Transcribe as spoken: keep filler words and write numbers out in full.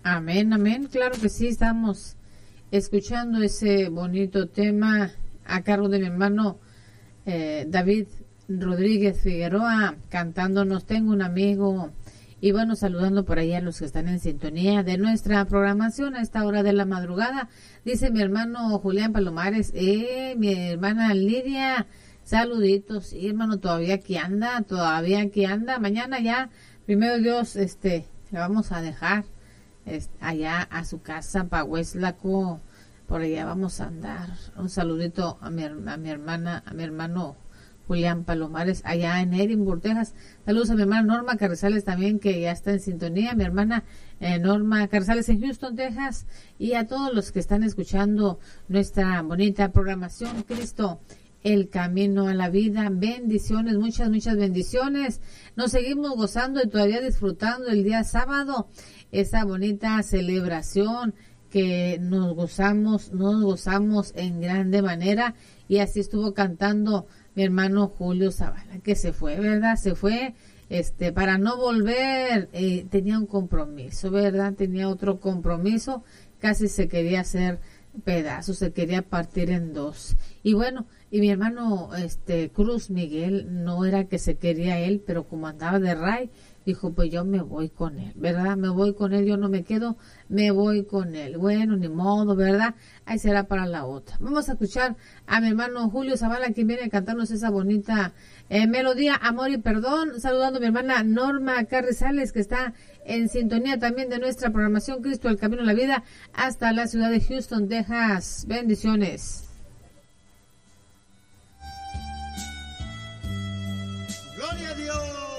Amén, amén. Claro que sí, estamos escuchando ese bonito tema a cargo de mi hermano eh, David Rodríguez Figueroa, cantándonos Tengo un amigo. Y bueno, saludando por ahí a los que están en sintonía de nuestra programación a esta hora de la madrugada. Dice mi hermano Julián Palomares, eh, mi hermana Lidia, saluditos. Sí, hermano, todavía aquí anda, todavía aquí anda. Mañana ya, primero Dios, este, le vamos a dejar este, allá a su casa, pa' Hueslaco, por allá vamos a andar. Un saludito a mi, a mi hermana, a mi hermano Julián Palomares, allá en Edinburgh, Texas. Saludos a mi hermana Norma Carrizales también, que ya está en sintonía. Mi hermana eh, Norma Carrizales en Houston, Texas. Y a todos los que están escuchando nuestra bonita programación, Cristo, el camino a la vida. Bendiciones, muchas, muchas bendiciones. Nos seguimos gozando y todavía disfrutando el día sábado, esa bonita celebración que nos gozamos, nos gozamos en grande manera. Y así estuvo cantando mi hermano Julio Zavala, que se fue, ¿verdad? Se fue este para no volver, eh, tenía un compromiso, ¿verdad? Tenía otro compromiso, casi se quería hacer pedazos, se quería partir en dos. Y bueno, y mi hermano este Cruz Miguel, no era que se quería él, pero como andaba de ray, dijo, pues yo me voy con él, ¿verdad? Me voy con él, yo no me quedo, me voy con él. Bueno, ni modo, ¿verdad? Ahí será para la otra. Vamos a escuchar a mi hermano Julio Zavala, quien viene a cantarnos esa bonita eh, melodía, Amor y Perdón. Saludando a mi hermana Norma Carrizales, que está en sintonía también de nuestra programación Cristo, el Camino a la Vida, hasta la ciudad de Houston, Texas. Bendiciones.